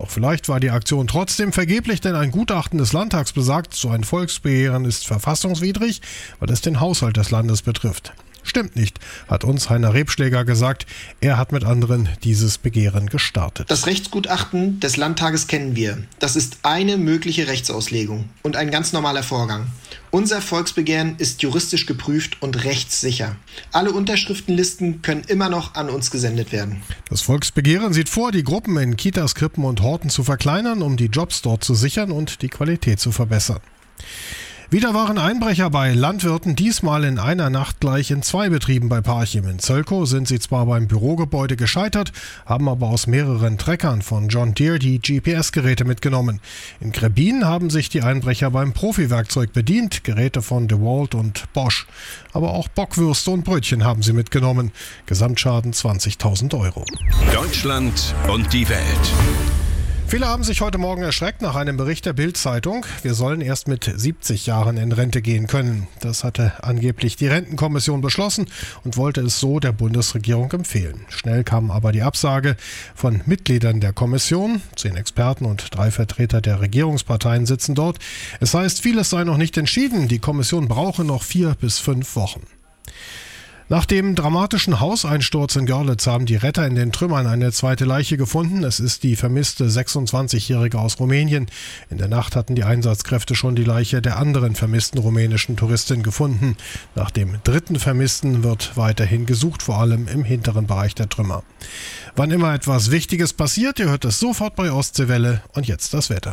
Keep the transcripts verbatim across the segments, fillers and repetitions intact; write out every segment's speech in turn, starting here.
Doch vielleicht war die Aktion trotzdem vergeblich, denn ein Gutachten des Landtags besagt, so ein Volksbegehren ist verfassungswidrig, weil es den Haushalt des Landes betrifft. Stimmt nicht, hat uns Heiner Rebschläger gesagt. Er hat mit anderen dieses Begehren gestartet. Das Rechtsgutachten des Landtages kennen wir. Das ist eine mögliche Rechtsauslegung und ein ganz normaler Vorgang. Unser Volksbegehren ist juristisch geprüft und rechtssicher. Alle Unterschriftenlisten können immer noch an uns gesendet werden. Das Volksbegehren sieht vor, die Gruppen in Kitas, Krippen und Horten zu verkleinern, um die Jobs dort zu sichern und die Qualität zu verbessern. Wieder waren Einbrecher bei Landwirten, diesmal in einer Nacht gleich in zwei Betrieben bei Parchim. In Zölkow sind sie zwar beim Bürogebäude gescheitert, haben aber aus mehreren Treckern von John Deere die G P S-Geräte mitgenommen. In Grebin haben sich die Einbrecher beim Profi-Werkzeug bedient, Geräte von DeWalt und Bosch. Aber auch Bockwürste und Brötchen haben sie mitgenommen. Gesamtschaden zwanzigtausend Euro. Deutschland und die Welt. Viele haben sich heute Morgen erschreckt nach einem Bericht der Bild-Zeitung. Wir sollen erst mit siebzig Jahren in Rente gehen können. Das hatte angeblich die Rentenkommission beschlossen und wollte es so der Bundesregierung empfehlen. Schnell kam aber die Absage von Mitgliedern der Kommission. Zehn Experten und drei Vertreter der Regierungsparteien sitzen dort. Es heißt, vieles sei noch nicht entschieden. Die Kommission brauche noch vier bis fünf Wochen. Nach dem dramatischen Hauseinsturz in Görlitz haben die Retter in den Trümmern eine zweite Leiche gefunden. Es ist die vermisste sechsundzwanzigjährige aus Rumänien. In der Nacht hatten die Einsatzkräfte schon die Leiche der anderen vermissten rumänischen Touristin gefunden. Nach dem dritten Vermissten wird weiterhin gesucht, vor allem im hinteren Bereich der Trümmer. Wann immer etwas Wichtiges passiert, ihr hört es sofort bei Ostseewelle. Und jetzt das Wetter.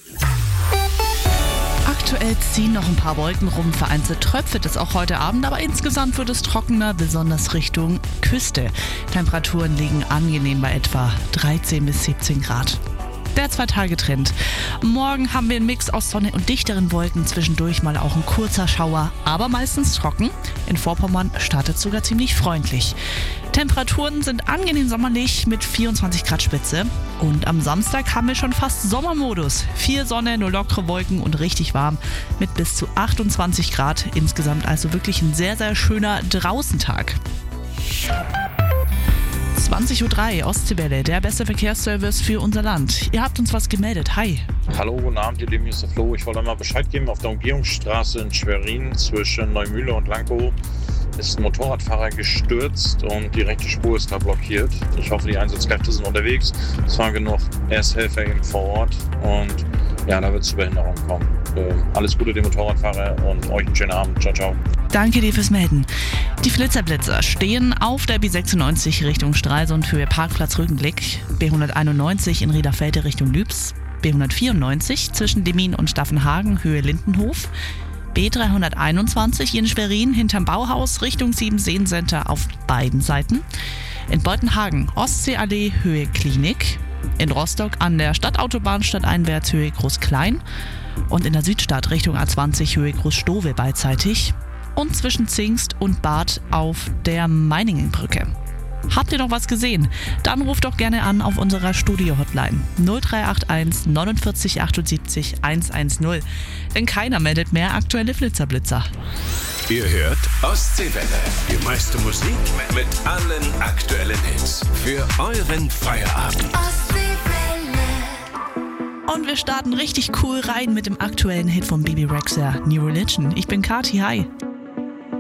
Aktuell ziehen noch ein paar Wolken rum, vereinzelt tröpfelt es auch heute Abend, aber insgesamt wird es trockener, besonders Richtung Küste. Temperaturen liegen angenehm bei etwa dreizehn bis siebzehn Grad. Der Zwei-Tage-Trend. Morgen haben wir einen Mix aus Sonne und dichteren Wolken, zwischendurch mal auch ein kurzer Schauer, aber meistens trocken. In Vorpommern startet es sogar ziemlich freundlich. Temperaturen sind angenehm sommerlich mit vierundzwanzig Grad Spitze. Und am Samstag haben wir schon fast Sommermodus. Viel Sonne, nur lockere Wolken und richtig warm mit bis zu achtundzwanzig Grad. Insgesamt also wirklich ein sehr, sehr schöner Draußentag. zwanzig Uhr drei, Ostseewelle, der beste Verkehrsservice für unser Land. Ihr habt uns was gemeldet. Hi. Hallo, guten Abend, ihr Lieben, hier ist der Flo. Ich wollte mal Bescheid geben, auf der Umgehungsstraße in Schwerin zwischen Neumühle und Lankow ist ein Motorradfahrer gestürzt und die rechte Spur ist da blockiert. Ich hoffe, die Einsatzkräfte sind unterwegs. Es waren genug Ersthelfer eben vor Ort und ja, da wird es zu Behinderung kommen. Äh, alles Gute dem Motorradfahrer und euch einen schönen Abend. Ciao, ciao. Danke dir fürs Melden. Die Flitzerblitzer stehen auf der B sechsundneunzig Richtung Stralsund für Parkplatz Rügenblick, B hunderteinundneunzig in Riederfelde Richtung Lübs, B hundertvierundneunzig zwischen Demmin und Staffenhagen Höhe Lindenhof, B dreihunderteinundzwanzig in Schwerin hinterm Bauhaus Richtung Siebenseen-Center auf beiden Seiten, in Beutenhagen Ostseeallee Höhe Klinik, in Rostock an der Stadtautobahn stadteinwärts Höhe Groß-Klein und in der Südstadt Richtung A zwanzig Höhe Groß-Stowe beidseitig und zwischen Zingst und Bad auf der Meiningenbrücke. Habt ihr noch was gesehen? Dann ruft doch gerne an auf unserer Studio-Hotline null drei acht eins neunundvierzig achtundsiebzig hundertzehn. Denn keiner meldet mehr aktuelle Flitzerblitzer. Ihr hört Ostseewelle. Die meiste Musik mit allen aktuellen Hits. Für euren Feierabend. Ostseewelle. Und wir starten richtig cool rein mit dem aktuellen Hit von Bebe Rexha, New Religion. Ich bin Kathi, hi.